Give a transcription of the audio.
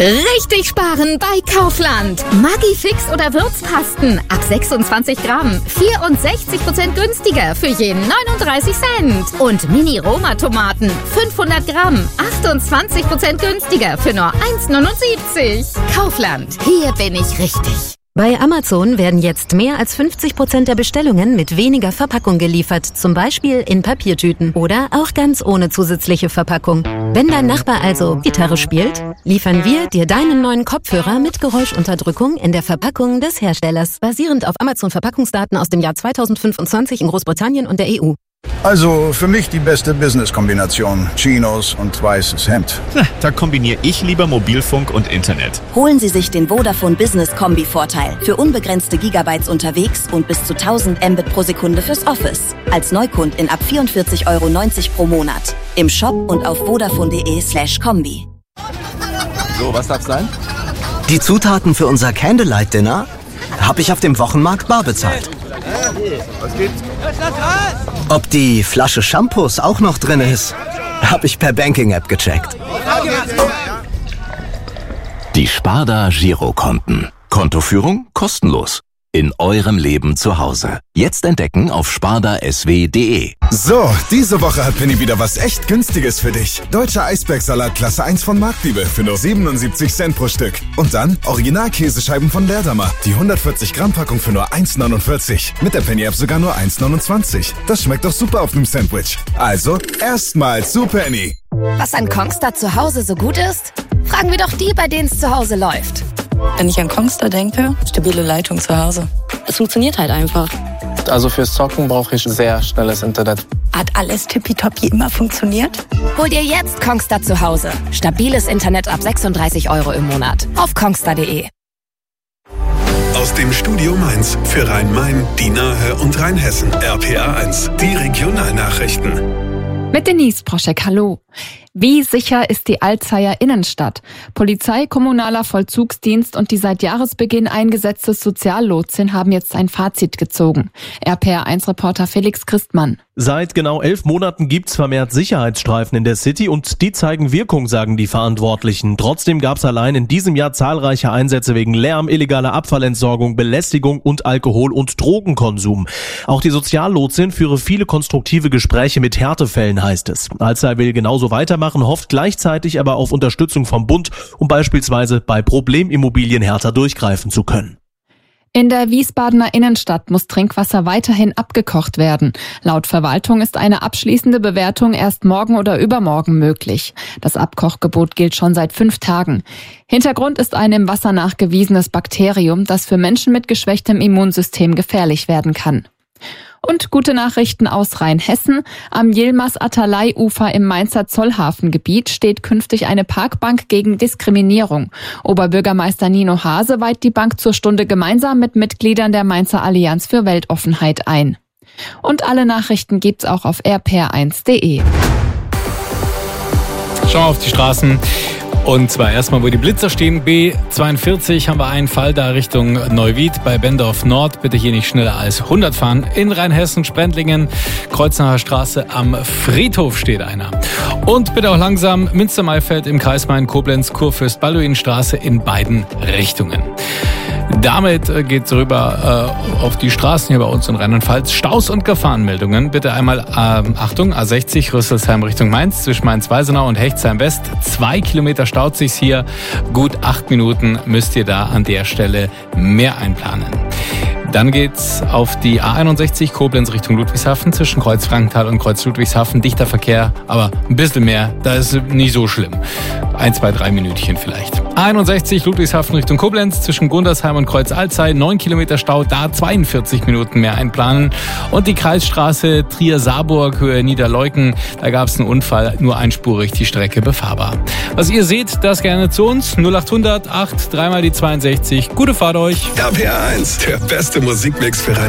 Richtig sparen bei Kaufland. Maggi-Fix oder Würzpasten ab 26 Gramm. 64% günstiger für jeden 39 Cent. Und Mini-Roma-Tomaten 500 Gramm. 28% günstiger für nur 1,79. Kaufland, hier bin ich richtig. Bei Amazon werden jetzt mehr als 50% der Bestellungen mit weniger Verpackung geliefert, zum Beispiel in Papiertüten oder auch ganz ohne zusätzliche Verpackung. Wenn dein Nachbar also Gitarre spielt, liefern wir dir deinen neuen Kopfhörer mit Geräuschunterdrückung in der Verpackung des Herstellers, basierend auf Amazon-Verpackungsdaten aus dem Jahr 2025 in Großbritannien und der EU. Also für mich die beste Business-Kombination. Chinos und weißes Hemd. Da kombiniere ich lieber Mobilfunk und Internet. Holen Sie sich den Vodafone Business Kombi-Vorteil. Für unbegrenzte Gigabytes unterwegs und bis zu 1000 Mbit pro Sekunde fürs Office. Als Neukundin ab 44,90 € pro Monat. Im Shop und auf vodafone.de/kombi. So, was darf's sein? Die Zutaten für unser Candlelight-Dinner habe ich auf dem Wochenmarkt bar bezahlt. Was gibt's? Ob die Flasche Shampoos auch noch drin ist, habe ich per Banking-App gecheckt. Die Sparda Girokonten. Kontoführung kostenlos. In eurem Leben zu Hause. Jetzt entdecken auf spardasw.de. So, diese Woche hat Penny wieder was echt Günstiges für dich. Deutscher Eisbergsalat Klasse 1 von Marktliebe für nur 77 Cent pro Stück. Und dann Original-Käsescheiben von Leerdammer. Die 140 Gramm Packung für nur 1,49. Mit der Penny-App sogar nur 1,29. Das schmeckt doch super auf einem Sandwich. Also, erstmal zu Penny. Was an Kongstar zu Hause so gut ist? Fragen wir doch die, bei denen es zu Hause läuft. Wenn ich an Kongstar denke, stabile Leitung zu Hause. Es funktioniert halt einfach. Also fürs Zocken brauche ich sehr schnelles Internet. Hat alles tippitoppi immer funktioniert? Hol dir jetzt Kongstar zu Hause. Stabiles Internet ab 36 € im Monat. Auf kongstar.de. Aus dem Studio Mainz für Rhein-Main, die Nahe und Rheinhessen. RPA 1, die Regionalnachrichten. Mit Denise Proschek, hallo. Wie sicher ist die Alzeier Innenstadt? Polizei, kommunaler Vollzugsdienst und die seit Jahresbeginn eingesetzte Soziallotsin haben jetzt ein Fazit gezogen. RPR1-Reporter Felix Christmann. Seit genau 11 Monaten gibt's vermehrt Sicherheitsstreifen in der City und die zeigen Wirkung, sagen die Verantwortlichen. Trotzdem gab's allein in diesem Jahr zahlreiche Einsätze wegen Lärm, illegaler Abfallentsorgung, Belästigung und Alkohol- und Drogenkonsum. Auch die Soziallotsin führe viele konstruktive Gespräche mit Härtefällen, heißt es. Alzey will genauso weitermachen, hofft gleichzeitig aber auf Unterstützung vom Bund, um beispielsweise bei Problemimmobilien härter durchgreifen zu können. In der Wiesbadener Innenstadt muss Trinkwasser weiterhin abgekocht werden. Laut Verwaltung ist eine abschließende Bewertung erst morgen oder übermorgen möglich. Das Abkochgebot gilt schon seit 5 Tagen. Hintergrund ist ein im Wasser nachgewiesenes Bakterium, das für Menschen mit geschwächtem Immunsystem gefährlich werden kann. Und gute Nachrichten aus Rheinhessen. Am Yilmaz-Atalay-Ufer im Mainzer Zollhafengebiet steht künftig eine Parkbank gegen Diskriminierung. Oberbürgermeister Nino Hase weiht die Bank zur Stunde gemeinsam mit Mitgliedern der Mainzer Allianz für Weltoffenheit ein. Und alle Nachrichten gibt's auch auf rpr1.de. Schauen wir auf die Straßen. Und zwar erstmal, wo die Blitzer stehen. B42 haben wir einen Fall da Richtung Neuwied bei Bendorf Nord. Bitte hier nicht schneller als 100 fahren. In Rheinhessen, Sprendlingen, Kreuznacher Straße am Friedhof steht einer. Und bitte auch langsam Münster-Maifeld im Kreis Main-Koblenz, Kurfürst-Balduin-Straße in beiden Richtungen. Damit geht's rüber auf die Straßen hier bei uns in Rheinland-Pfalz. Staus und Gefahrenmeldungen. Bitte einmal, Achtung, A60 Rüsselsheim Richtung Mainz zwischen Mainz-Weisenau und Hechtsheim West. 2 Kilometer staut sich's hier. Gut 8 Minuten müsst ihr da an der Stelle mehr einplanen. Dann geht's auf die A61 Koblenz Richtung Ludwigshafen zwischen Kreuz Frankenthal und Kreuz Ludwigshafen. Dichter Verkehr, aber ein bisschen mehr. Da ist nicht so schlimm. 1, 2, 3 Minütchen vielleicht. A61 Ludwigshafen Richtung Koblenz zwischen Gundersheim und Kreuz Alzey. 9 Kilometer Stau, da 42 Minuten mehr einplanen. Und die Kreisstraße Trier-Saarburg, Höhe Niederleuken. Da gab's einen Unfall, nur einspurig die Strecke befahrbar. Was ihr seht, das gerne zu uns. 0800 8 3 mal die 62. Gute Fahrt euch. RPA 1, der beste Musikmix für Rhein